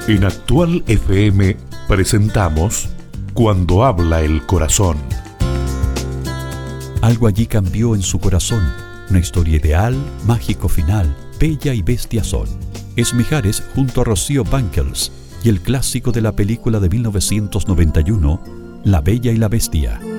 En Actual FM presentamos Cuando habla el corazón. Algo allí cambió en su corazón. Una historia ideal, mágico final, Bella y Bestia son. Es Mijares junto a Rocío Banquels y el clásico de la película de 1991, La Bella y la Bestia.